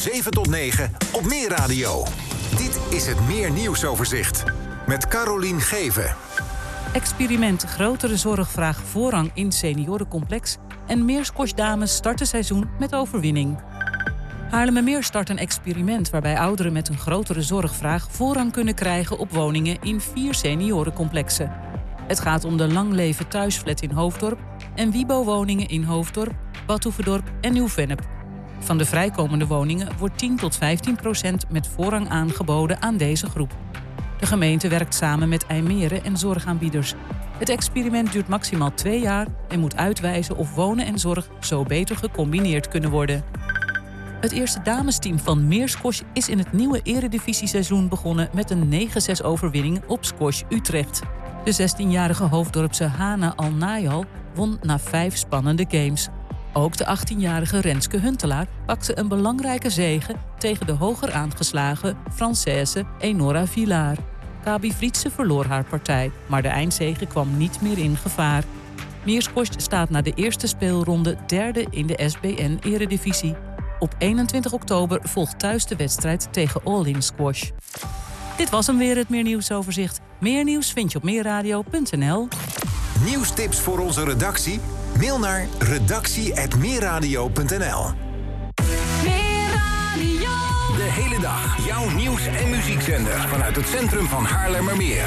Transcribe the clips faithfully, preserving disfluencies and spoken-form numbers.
zeven tot negen op Meer Radio. Dit is het Meer Nieuwsoverzicht met Carolien Geven. Experiment grotere zorgvraag voorrang in seniorencomplex en Meersquashdames starten seizoen met overwinning. Haarlemmermeer start een experiment waarbij ouderen met een grotere zorgvraag voorrang kunnen krijgen op woningen in vier seniorencomplexen. Het gaat om de Lang Leven Thuisflat in Hoofddorp en Wibo-woningen in Hoofddorp, Badhoevedorp en Nieuw-Vennep. Van de vrijkomende woningen wordt tien tot vijftien procent met voorrang aangeboden aan deze groep. De gemeente werkt samen met IJmeren en zorgaanbieders. Het experiment duurt maximaal twee jaar en moet uitwijzen of wonen en zorg zo beter gecombineerd kunnen worden. Het eerste damesteam van Meersquash is in het nieuwe eredivisieseizoen begonnen met een negen zes overwinning op Squash Utrecht. De zestienjarige Hoofddorpse Hana Al-Nayal won na vijf spannende games. Ook de achttienjarige Renske Huntelaar pakte een belangrijke zege tegen de hoger aangeslagen Française Enora Villar. Kabi Frietse verloor haar partij, maar de eindzege kwam niet meer in gevaar. Meersquash staat na de eerste speelronde derde in de S B N-eredivisie. Op eenentwintig oktober volgt thuis de wedstrijd tegen All In Squash. Dit was hem weer, het Meer Nieuwsoverzicht. Meer nieuws vind je op meerradio punt n l. Nieuwstips voor onze redactie? Mail naar redactie apenstaartje meerradio punt n l. Meerradio. De hele dag jouw nieuws- en muziekzender vanuit het centrum van Haarlemmermeer.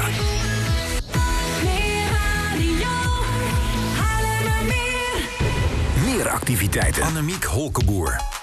Meerradio. Haarlemmermeer. Meer activiteiten. Annemiek Holkeboer.